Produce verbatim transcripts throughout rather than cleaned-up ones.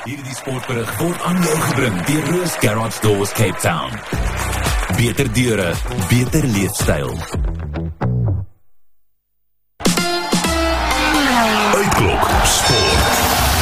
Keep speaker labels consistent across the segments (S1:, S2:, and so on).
S1: Hierdie sportberig word aan jou gebring deur Roos Garage Doors Cape Town. Beter deure, beter leefstyl. Uitklok Sport.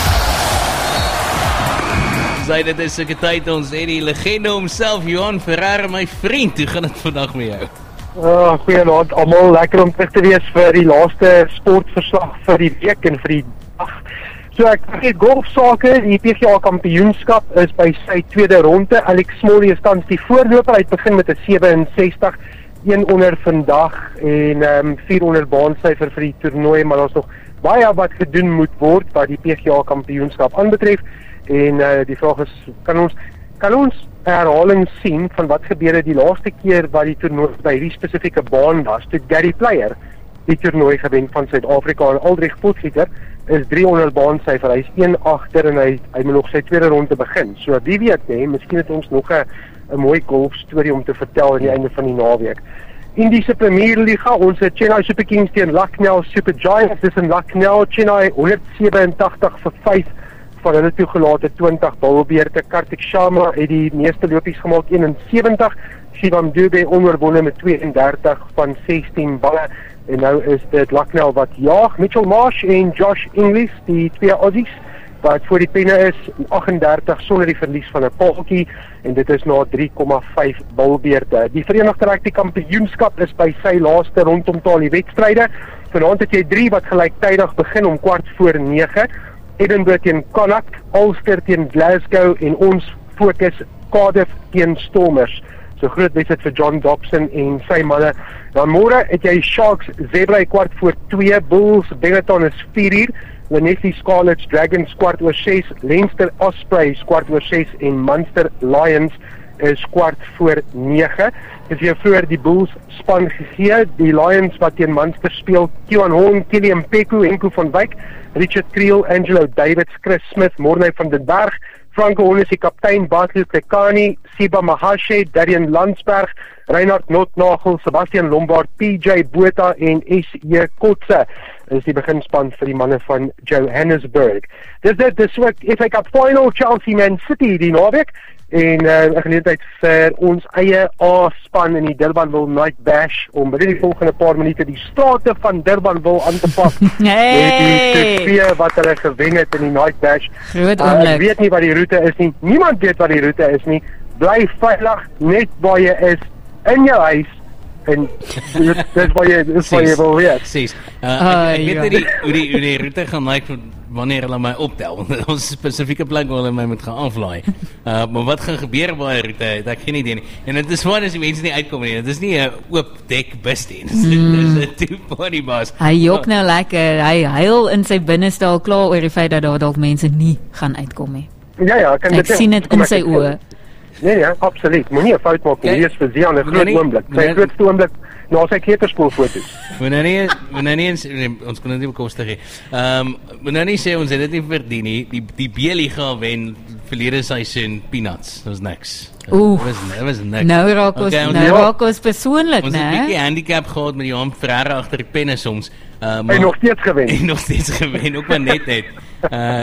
S2: Sy, dit is soke tyd ons het die legende homself, Johan Ferreira, my vriend. Hoe gaan dit vandag met jou?
S3: Oh, goeienaand, almal, lekker om terug te wees vir die laaste sportverslag vir die week en vir die dag. So ek het golfsake, die P G A kampioenskap is by sy tweede ronde. Alex Smalley is tans die voorloper, hy het begin met 'n sewe en sestig, een onder vandag en um, vier onder baansyfer vir die toernooi, maar daar's nog baie wat gedoen moet word wat die P G A kampioenskap aanbetref. En uh, die vraag is, kan ons kan ons herhaling sien van wat gebeurde die laaste keer wat die toernooi by hierdie spesifieke baan was, toe Gary Player die toernooi gewen van Suid-Afrika en Aldrich Potgieter is drie onder baansyfer, hy is een agter en hy, hy moet nog sy tweede ronde begin. So wie weet, nee, miskien het ons nog 'n 'n mooi golfstorie om te vertel aan die einde van die naweek. Indiese Premier Liga, ons het Chennai Super Kings teen Lucknow Super Giants, dis in Lucknow, Chennai honderd sewe en agtig vir vyf van hulle toegelate twintig balbeurte. Kartik Sharma het die meeste lopies gemaak, een en sewentig, Shivam Dube onoorwonde met twee en dertig van sestien balle, en nou is dit Lucknow wat jaag. Mitchell Marsh en Josh Inglis, die twee Aussies wat voor die penne is, agt en dertig sonder die verlies van 'n paaltjie, en dit is na drie komma vyf balbeurte. Die Verenigde Rugby Kampioenskap is by sy laaste rondom taal die wedstryde. Vanaand het jy drie wat gelyktydig begin om kwart voor nege. Edinburgh teen Connacht, Ulster teen Glasgow en ons fokus Cardiff teen Stormers. So groot wedstryd vir John Dobson en sy manne. Dan môre het jy Sharks Zebra kwart voor twee, Bulls Benetton is vier uur, Llanelli Scarlets Dragons kwart oor ses, Leinster Ospreys kwart oor ses en Munster Lions is kwart voor nege. As jy vroeër die Bulls span gegee, die Lions wat teen Munster speel, Kieran Horn, Kelly Mpeku, Enko van Wyk, Richard Creel, Angelo Davids, Chris Smith, Mornay van den Berg, Franco Holness die kaptein, Bartley Kekani, Siba Mahashe, Darian Landsberg, Reinhard Notnagel, Sebastian Lombard, P J Botha en S J Kotze is die beginspan vir die manne van Johannesburg. Dis dit, dis ook F A Cup Final, Chelsea Man City die naweek, en uh, 'n geleentheid vir ons eie A-span in die Durbanville Night Bash om binne die volgende paar minute die strate van Durbanville aan te pak.
S4: Hey!
S3: Met die trofee wat hulle gewen het in die Night Bash.
S4: Groot
S3: Uh,
S4: oomblik.
S3: ek weet nie wat die roete is nie. Niemand weet wat die roete is nie. Bly veilig net waar jy is in jou huis en dit dis waar jy dis waar jy wil wees.
S2: Presies. Uh, ek,
S4: Ah,
S2: ek weet
S4: ja.
S2: nie die, hoe die hoe die roete gaan lyk wanneer hulle my optel. Want ons spesifieke plek waar hulle my moet gaan aflaai. Uh, maar wat gaan gebeur by die roete? Het ek geen idee nie. En dit is waar as die mense nie uitkom nie. Dit is nie 'n oop dek bus nie. Dit is mm. 'n two-body bus.
S4: Hy jok nou lekker, hy huil in sy binneste al klaar oor die feit dat daar dalk mense nie gaan uitkom nie.
S3: Ja ja, kan
S4: Ek
S3: dit
S4: sien dit in sy oë.
S3: Nee ja, absoluut. Moenie 'n fout maak nie.
S2: Kyk,
S3: Hier is vir Zian 'n
S2: nee,
S3: groot
S2: nee,
S3: oomblik. Sy
S2: nee.
S3: grootste oomblik na sy kleuterskoolfoto's.
S2: Moet nou nie, moet nou nie eens, nee, ons kon dit nie bekostig nie. Ehm, um, moet nou nie sê ons het dit nie verdien nie. Die die B-liga wen verlede seisoen peanuts. Dit was niks.
S4: Oef.
S2: Dit was, dit was niks.
S4: Nou raak ons,
S2: Okay, ons-
S4: nou
S3: ja.
S4: raak ons persoonlik,
S2: Ons het 'n
S4: né?
S2: bietjie handicap gehad met Johan Ferreira agter die penne soms. Uh, maar,
S3: En nog steeds gewen.
S2: en nog steeds gewen, ook maar net net. Uh,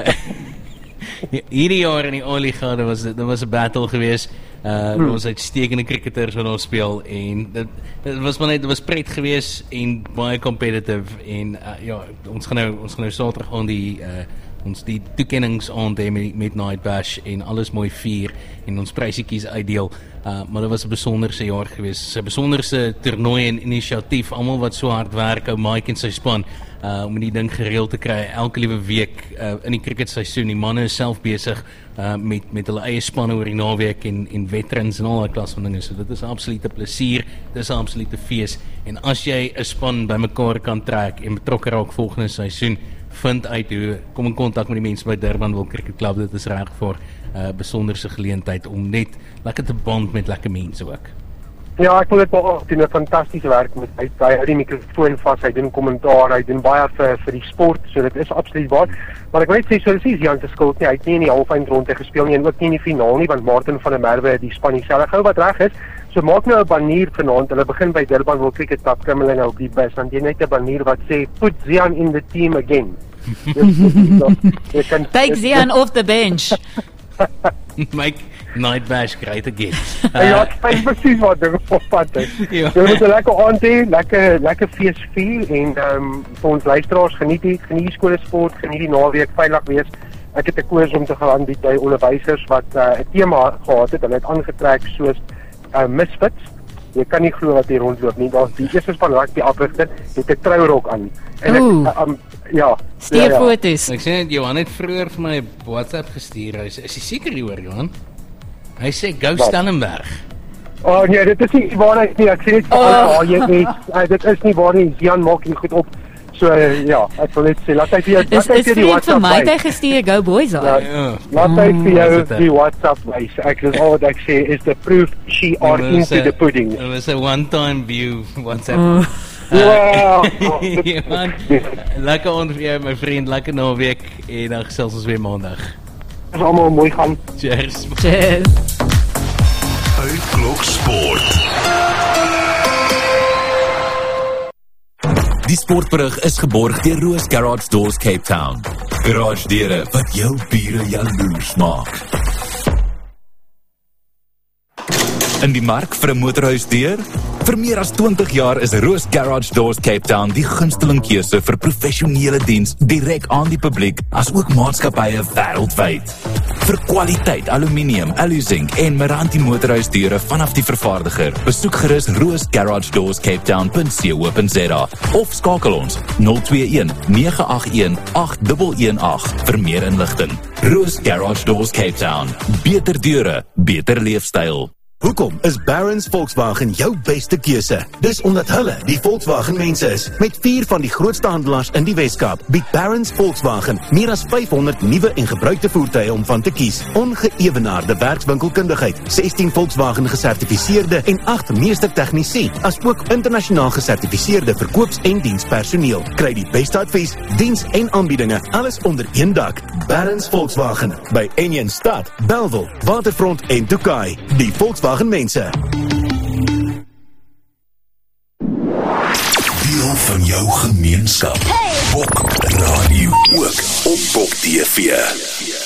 S2: hierdie jaar in die A-liga, dit was dit was 'n battle geweest. Uh, hmm. Ons uitstekende cricketers wat ons speel en dit, dit was maar net dit was pret geweest en baie competitive en uh, ja, ons gaan nou ons gaan nou Saterdag aan die uh, ons die toekenningsaand hê met, met Night Bash en alles mooi vier en ons prysietjies uitdeel. Uh, maar dit was 'n besonderse jaar geweest. 'n Besonderse toernooi en inisiatief. Almal wat so hard werk, ou Mike en sy span, uh, om die ding gereël te kry elke liewe week uh, in die cricketseisoen. Die manne is self besig uh, met met hulle eie spanne oor die naweek en en veterans en al daai klas van dinge. So dit is 'n absolute plesier. Dit is 'n absolute fees. En as jy 'n span bymekaar kan trek en betrokke raak volgende seisoen, vind uit hoe, kom in kontak met die mense by Durbanville Cricket Club. Dit is reg vir 'n uh, besonderse geleentheid om net lekker te bond met lekker mense ook.
S3: Ja, ek wil dit wel doen 'n fantastiese werk met hy, hy hou die mikrofoon vas, hy doen kommentaar, hy doen baie vir vir die sport, so dit is absoluut waar. Maar ek weet sê so dis Jan se skuld nie, hy het nie in die halfeindronde gespeel nie en ook nie in die finaal nie, want Martin van der Merwe het die span dieselfde gehou wat reg is. So maak nou 'n banier vanaand, hulle begin by Durbanville Cricket Club, kry hulle nou op die bus, dan jy net 'n banier wat sê put Zian in the team again. Jy kan
S4: Take Zian off the bench.
S2: Make Night Bash great again.
S3: Ja, dit is presies wat ek opvat het.
S2: Ja.
S3: Jy moet 'n lekker aand hê, lekker lekker fees vier en ehm um, vir ons luisteraars geniet die geniet die skoolsport, geniet die naweek, veilig wees. Ek het 'n koers om te gaan bied by onderwysers wat 'n uh, tema gehad het. Hulle het aangetrek soos uh, misfits. Jy kan nie glo wat hier rondloop nie. Daar's die eerste span rugby afrigter het 'n trourok aan. En ek uh, um, ja,
S4: Stuur
S3: ja, ja.
S4: foto's.
S2: Ek sê net Johan het vroeër vir my WhatsApp gestuur. Hy sê, is jy seker hieroor, Johan? Hy sê go
S3: Wat?
S2: Stellenberg.
S3: Oh nee, dit is nie waar hy nie. Ek sê net
S4: Oh.
S3: oh. jy is, uh, dit is nie waar nie. Zian maak nie goed op. So uh, ja, ek wil net sê laat hy vir jou
S4: Dis
S3: laat hy
S4: is
S3: vir die
S4: vriend vir
S3: WhatsApp
S4: my het hy
S3: wys.
S4: gestuur go boys
S3: Ja,
S4: aan.
S2: Ja.
S3: laat hy vir
S2: is
S3: jou
S2: dit, hè?
S3: die WhatsApp wys. Ek dis al wat ek sê is the proof she are
S2: It was
S3: into
S2: a-
S3: the pudding.
S2: It was a one-time view WhatsApp.
S4: Oh.
S3: Wow.
S2: Johan, lekker aand vir jou, my vriend. Lekker naweek en dan gesels ons weer maandag.
S3: Dis almal mooi gaan.
S2: Cheers.
S4: Cheers.
S1: Uitklok Sport. Die sportberig is geborg deur Roos Garage Doors Cape Town. Garage deure wat jou bure jaloers maak. In die mark vir 'n motorhuisdeur? Vir meer as twintig jaar is Roos Garage Doors Cape Town die gunsteling keuse vir professionele diens direk aan die publiek as ook maatskappye wêreldwyd. Vir kwaliteit aluminium, alu-zinc en Meranti motorhuisdeure vanaf die vervaardiger, besoek gerus roos garage doors cape town punt co punt za of skakel ons nul twee een nege agt een agt een een agt vir meer inligting. Roos Garage Doors Cape Town. Beter deure, beter leefstyl.
S5: Hoekom is Barron's Volkswagen jou beste keuse? Dis omdat hulle die Volkswagen mense is. Met vier van die grootste handelaars in die Weskaap, bied Barron's Volkswagen meer as vyfhonderd nuwe en gebruikte voertuie om van te kies. Ongeëwenaarde werkswinkelkundigheid, sestien Volkswagen gesertifiseerde en agt meestertegnisie, as ook internasionaal gesertifiseerde verkoops- en dienspersoneel. Kry die beste advies, diens en aanbiedinge, alles onder een dak. Barron's Volkswagen, by Enjen Stad, Bellville, Waterfront en Tokai. Die Volkswagen mense.
S1: Deel van jou gemeenskap. Hey. Bok Radio ook op Bok T V.